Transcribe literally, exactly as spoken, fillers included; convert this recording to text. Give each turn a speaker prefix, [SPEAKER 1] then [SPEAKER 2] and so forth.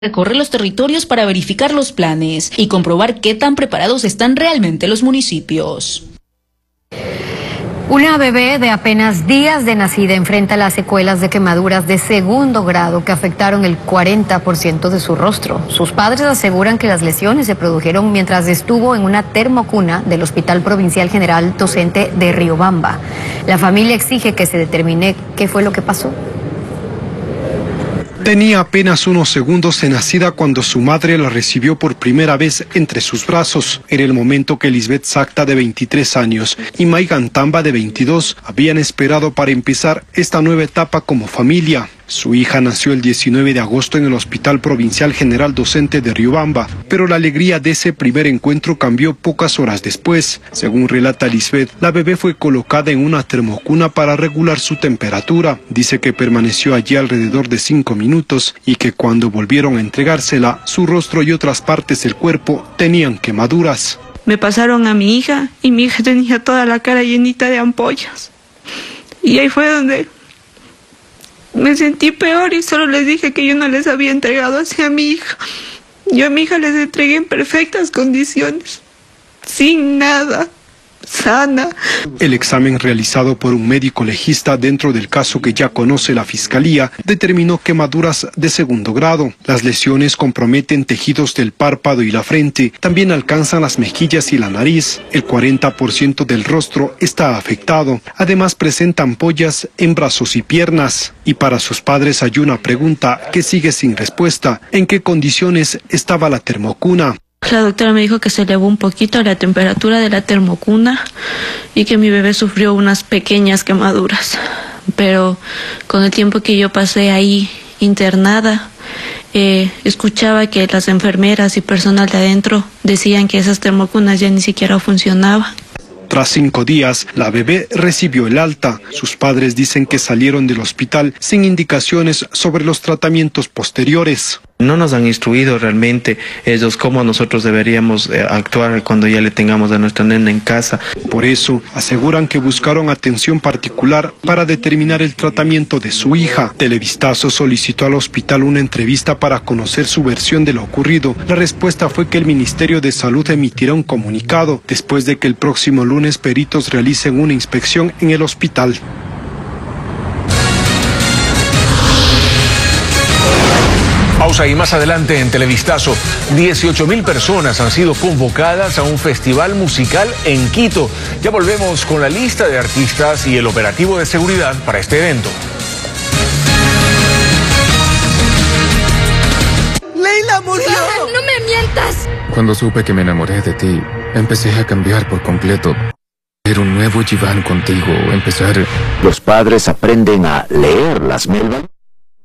[SPEAKER 1] recorre los territorios para verificar los planes y comprobar qué tan preparados están realmente los municipios.
[SPEAKER 2] Una bebé de apenas días de nacida enfrenta las secuelas de quemaduras de segundo grado que afectaron el cuarenta por ciento de su rostro. Sus padres aseguran que las lesiones se produjeron mientras estuvo en una termocuna del Hospital Provincial General Docente de Riobamba. La familia exige que se determine qué fue lo que pasó.
[SPEAKER 3] Tenía apenas unos segundos de nacida cuando su madre la recibió por primera vez entre sus brazos. Era el momento que Lisbeth Sacta, de veintitrés años, y Maigan Tamba, de veintidós, habían esperado para empezar esta nueva etapa como familia. Su hija nació el diecinueve de agosto en el Hospital Provincial General Docente de Riobamba, pero la alegría de ese primer encuentro cambió pocas horas después. Según relata Lisbeth, la bebé fue colocada en una termocuna para regular su temperatura. Dice que permaneció allí alrededor de cinco minutos y que cuando volvieron a entregársela, su rostro y otras partes del cuerpo tenían quemaduras.
[SPEAKER 4] Me pasaron a mi hija y mi hija tenía toda la cara llenita de ampollas. Y ahí fue donde me sentí peor y solo les dije que yo no les había entregado hacia mi hija. Yo a mi hija les entregué en perfectas condiciones, sin nada, sana.
[SPEAKER 3] El examen realizado por un médico legista dentro del caso que ya conoce la Fiscalía determinó quemaduras de segundo grado. Las lesiones comprometen tejidos del párpado y la frente, también alcanzan las mejillas y la nariz. El cuarenta por ciento del rostro está afectado. Además presenta ampollas en brazos y piernas. Y para sus padres hay una pregunta que sigue sin respuesta: ¿en qué condiciones estaba la termocuna?
[SPEAKER 4] La doctora me dijo que se elevó un poquito la temperatura de la termocuna y que mi bebé sufrió unas pequeñas quemaduras. Pero con el tiempo que yo pasé ahí internada, eh, escuchaba que las enfermeras y personal de adentro decían que esas termocunas ya ni siquiera funcionaban.
[SPEAKER 3] Tras cinco días, la bebé recibió el alta. Sus padres dicen que salieron del hospital sin indicaciones sobre los tratamientos posteriores.
[SPEAKER 5] No nos han instruido realmente ellos cómo nosotros deberíamos eh, actuar cuando ya le tengamos a nuestra nena en casa.
[SPEAKER 3] Por eso, aseguran que buscaron atención particular para determinar el tratamiento de su hija. Televistazo solicitó al hospital una entrevista para conocer su versión de lo ocurrido. La respuesta fue que el Ministerio de Salud emitirá un comunicado después de que el próximo lunes peritos realicen una inspección en el hospital.
[SPEAKER 6] Pausa y más adelante en Televistazo, dieciocho mil personas han sido convocadas a un festival musical en Quito. Ya volvemos con la lista de artistas y el operativo de seguridad para este evento.
[SPEAKER 7] ¡Leila murió!
[SPEAKER 8] ¡No me mientas!
[SPEAKER 9] Cuando supe que me enamoré de ti, empecé a cambiar por completo. Era un nuevo Jivan contigo, empezar.
[SPEAKER 10] Los padres aprenden a leer las melvas.